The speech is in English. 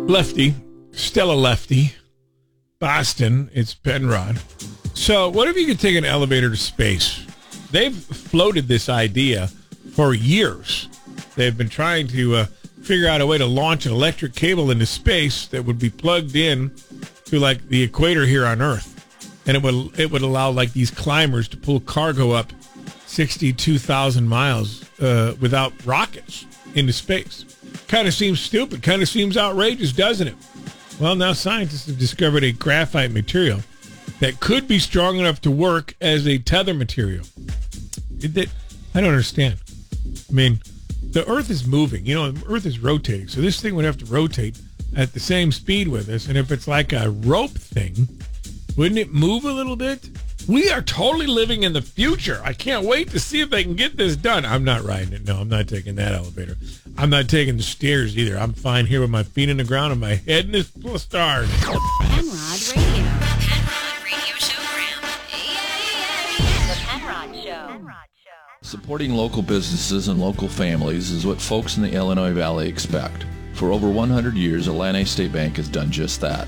Lefty, Stella Lefty, Boston, it's Penrod. So what if you could take an elevator to space? They've floated this idea for years. They've been trying to figure out a way to launch an electric cable into space that would be plugged in to like the equator here on Earth. And it would allow like these climbers to pull cargo up 62,000 miles without rockets into space. Kind of seems stupid, kind of seems outrageous, doesn't it? Well, now scientists have discovered a graphite material that could be strong enough to work as a tether material. I don't understand. I mean, the Earth is moving. The Earth is rotating. So this thing would have to rotate at the same speed with us. And if it's like a rope thing, wouldn't it move a little bit? We are totally living in the future. I can't wait to see if they can get this done. I'm not riding it. No, I'm not taking that elevator. I'm not taking the stairs either. I'm fine here with my feet in the ground and my head in the stars. Penrod Radio. Penrod Radio Showgram. The Penrod Show. Supporting local businesses and local families is what folks in the Illinois Valley expect. For over 100 years, Atlantic State Bank has done just that.